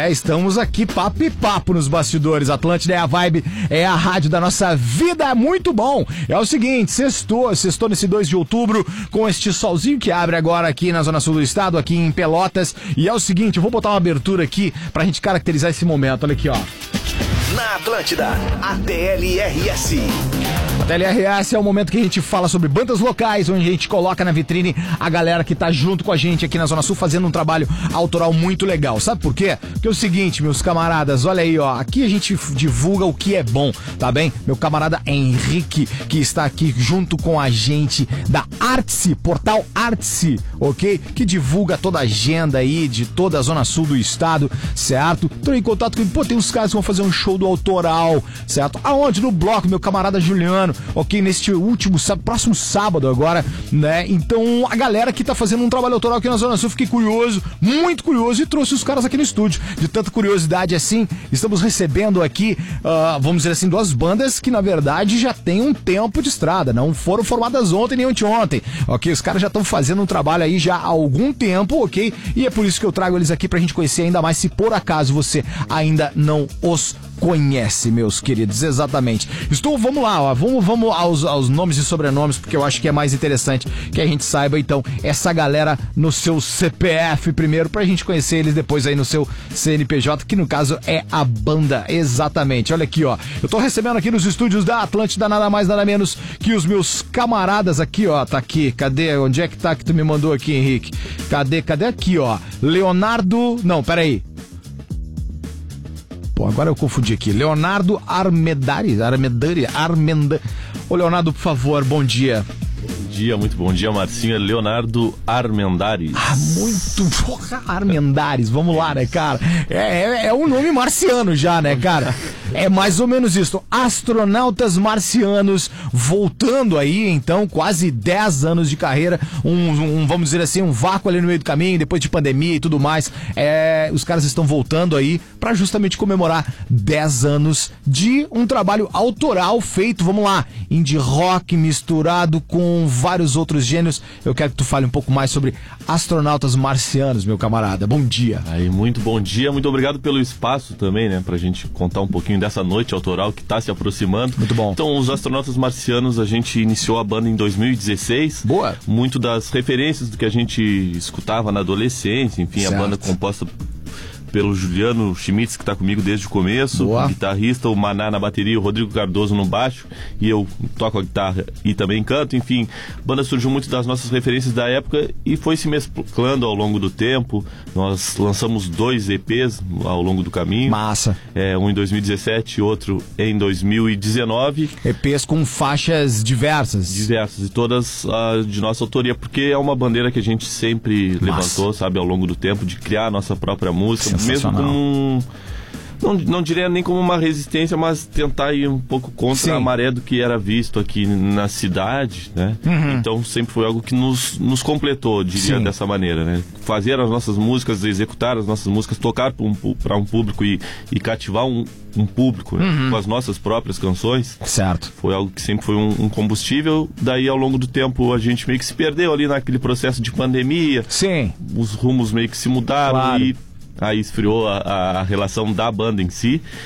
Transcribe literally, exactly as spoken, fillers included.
É, estamos aqui papo e papo nos bastidores. Atlântida é a vibe, é a rádio da nossa vida, muito bom. É o seguinte, sextou, sextou nesse dois de outubro, com este solzinho que abre agora aqui na zona sul do estado, aqui em Pelotas. E é o seguinte, eu vou botar uma abertura aqui pra gente caracterizar esse momento, olha aqui, ó. Na Atlântida, a T L R S. A T L R S é o momento que a gente fala sobre bandas locais, onde a gente coloca na vitrine a galera que tá junto com a gente aqui na Zona Sul fazendo um trabalho autoral muito legal. Sabe por quê? Porque é o seguinte, meus camaradas, olha aí, ó, aqui a gente divulga o que é bom, tá bem? Meu camarada Henrique, que está aqui junto com a gente da Artsy, portal Artsy, ok? Que divulga toda a agenda aí de toda a Zona Sul do estado, certo? Tô em contato com ele, pô, tem uns caras que vão fazer um show do autoral, certo? Aonde? No bloco, meu camarada Juliano, ok? Neste último, sábado, próximo sábado agora, né? Então, a galera que tá fazendo um trabalho autoral aqui na Zona Sul, fiquei curioso, muito curioso, e trouxe os caras aqui no estúdio. De tanta curiosidade assim, estamos recebendo aqui, uh, vamos dizer assim, duas bandas que, na verdade, já tem um tempo de estrada, não foram formadas ontem nem anteontem, ok? Os caras já estão fazendo um trabalho aí já há algum tempo, ok? E é por isso que eu trago eles aqui pra gente conhecer ainda mais, se por acaso você ainda não os conhece, meus queridos, exatamente. Estou, vamos lá, ó, vamos, vamos aos, aos nomes e sobrenomes, porque eu acho que é mais interessante que a gente saiba, então, essa galera no seu C P F primeiro, pra gente conhecer eles depois aí no seu C N P J, que no caso é a banda, exatamente. Olha aqui, ó, eu tô recebendo aqui nos estúdios da Atlântida nada mais, nada menos que os meus camaradas aqui, ó, tá aqui, cadê, onde é que tá que tu me mandou aqui, Henrique? Cadê, cadê aqui, ó, Leonardo, não, peraí. Pô, agora eu confundi aqui. Leonardo Armendari, Armendari, Armendari. Ô, Leonardo, por favor, bom dia. Bom dia, muito bom dia, Marcinho. É Leonardo Armendares. Ah, muito. Porra, Armendares, vamos lá, né, cara? É, é, é um nome marciano já, né, cara? É mais ou menos isso. Astronautas marcianos voltando aí, então, quase dez anos de carreira. Um, um, vamos dizer assim, um vácuo ali no meio do caminho, depois de pandemia e tudo mais. É, os caras estão voltando aí pra justamente comemorar dez anos de um trabalho autoral feito, vamos lá, indie rock misturado com vários outros gêneros. Eu quero que tu fale um pouco mais sobre Astronautas Marcianos, meu camarada. Bom dia. Aí, muito bom dia, muito obrigado pelo espaço também, né, pra gente contar um pouquinho dessa noite autoral que tá se aproximando. Muito bom. Então, os Astronautas Marcianos, a gente iniciou a banda em dois mil e dezesseis. Boa. Muito das referências do que a gente escutava na adolescência, enfim, certo. A banda composta pelo Juliano Schmitz, que está comigo desde o começo, Boa. O guitarrista, o Maná na bateria, o Rodrigo Cardoso no baixo, e eu toco a guitarra e também canto. Enfim, a banda surgiu muito das nossas referências da época e foi se mesclando ao longo do tempo. Nós lançamos dois E Pês ao longo do caminho. Massa. É, um em dois mil e dezessete e outro em dois mil e dezenove. E Pês com faixas diversas. Diversas, e todas uh, de nossa autoria, porque é uma bandeira que a gente sempre Massa. levantou, sabe, ao longo do tempo, de criar a nossa própria música. Mesmo como um, não, não diria nem como uma resistência, mas tentar ir um pouco contra Sim. a maré do que era visto aqui na cidade, né? Uhum. Então sempre foi algo que nos, nos completou, diria Sim. dessa maneira, né? Fazer as nossas músicas, executar as nossas músicas, tocar para um, para um público e, e cativar um, um público, né? Uhum. Com as nossas próprias canções. Certo. Foi algo que sempre foi um, um combustível. Daí, ao longo do tempo, a gente meio que se perdeu ali naquele processo de pandemia. Sim. Os rumos meio que se mudaram, claro. E aí esfriou a, a relação da banda em si.